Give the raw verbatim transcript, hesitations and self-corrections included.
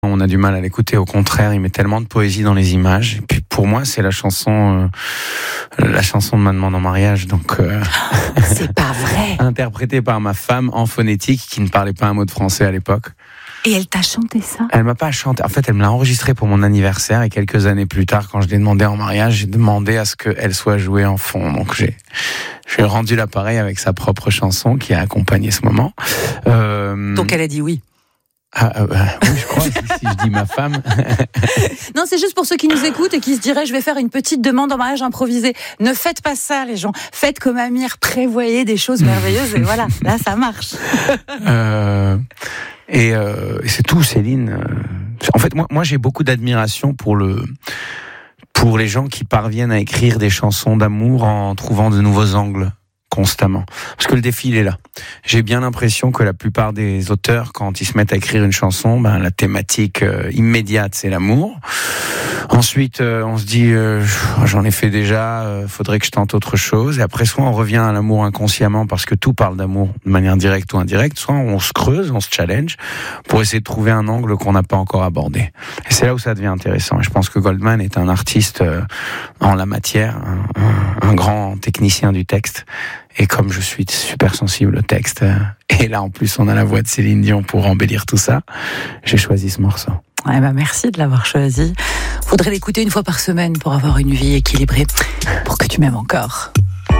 On a du mal à l'écouter, au contraire, il met tellement de poésie dans les images. Et puis pour moi, c'est la chanson, euh, la chanson de ma demande en mariage, donc euh, c'est pas vrai. interprétée par ma femme en phonétique, qui ne parlait pas un mot de français à l'époque. Et elle t'a chanté ça? Elle m'a pas chanté. En fait, elle me l'a enregistré pour mon anniversaire, et quelques années plus tard, quand je l'ai demandé en mariage, j'ai demandé à ce qu'elle soit jouée en fond. Donc j'ai, j'ai rendu l'appareil avec sa propre chanson qui a accompagné ce moment. Euh... Donc elle a dit oui. Ah, euh, oui, je crois, si, si je dis ma femme. Non, c'est juste pour ceux qui nous écoutent et qui se diraient, je vais faire une petite demande en mariage improvisée. Ne faites pas ça, les gens. Faites comme Amir, prévoyez des choses merveilleuses et voilà, là, ça marche. euh, et, euh, et c'est tout, Céline. En fait, moi, moi, j'ai beaucoup d'admiration pour le, pour les gens qui parviennent à écrire des chansons d'amour en trouvant de nouveaux angles. Constamment. Parce que le défi, il est là. J'ai bien l'impression que la plupart des auteurs, quand ils se mettent à écrire une chanson, ben, la thématique euh, immédiate, c'est l'amour. Ensuite, euh, on se dit, euh, j'en ai fait déjà, euh, faudrait que je tente autre chose. Et après, soit on revient à l'amour inconsciemment parce que tout parle d'amour de manière directe ou indirecte, soit on se creuse, on se challenge pour essayer de trouver un angle qu'on n'a pas encore abordé. Et c'est là où ça devient intéressant. Et je pense que Goldman est un artiste euh, en la matière, un, un, un grand technicien du texte. Et comme je suis super sensible au texte, et là en plus on a la voix de Céline Dion pour embellir tout ça, j'ai choisi ce morceau. Ouais, bah merci de l'avoir choisi. Faudrait l'écouter une fois par semaine pour avoir une vie équilibrée, pour que tu m'aimes encore.